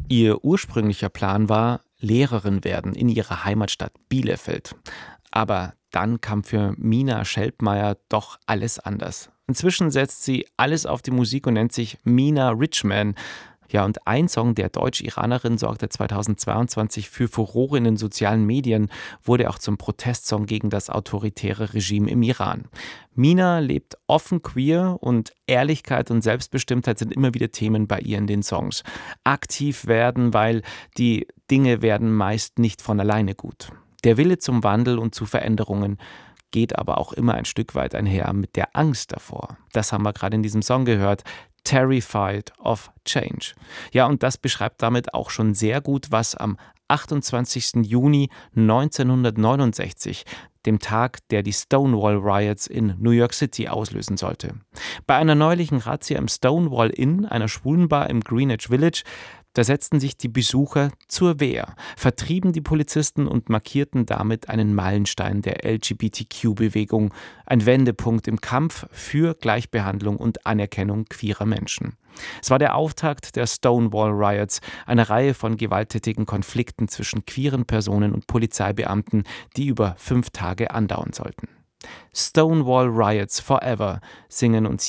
Ihr ursprünglicher Plan war Lehrerin werden in ihrer Heimatstadt Bielefeld. Aber dann kam für Mina Schelpmeier doch alles anders. Inzwischen setzt sie alles auf die Musik und nennt sich Mina Richman. Ja, und ein Song der Deutsch-Iranerin sorgte 2022 für Furore in den sozialen Medien, wurde auch zum Protestsong gegen das autoritäre Regime im Iran. Mina lebt offen queer und Ehrlichkeit und Selbstbestimmtheit sind immer wieder Themen bei ihr in den Songs. Aktiv werden, weil die Dinge werden meist nicht von alleine gut. Der Wille zum Wandel und zu Veränderungen geht aber auch immer ein Stück weit einher mit der Angst davor. Das haben wir gerade in diesem Song gehört. Terrified of Change. Ja, und das beschreibt damit auch schon sehr gut, was am 28. Juni 1969, dem Tag, der die Stonewall Riots in New York City auslösen sollte. Bei einer neulichen Razzia im Stonewall Inn, einer Schwulenbar im Greenwich Village, da setzten sich die Besucher zur Wehr, vertrieben die Polizisten und markierten damit einen Meilenstein der LGBTQ-Bewegung, ein Wendepunkt im Kampf für Gleichbehandlung und Anerkennung queerer Menschen. Es war der Auftakt der Stonewall Riots, einer Reihe von gewalttätigen Konflikten zwischen queeren Personen und Polizeibeamten, die über 5 Tage andauern sollten. Stonewall Riots Forever singen uns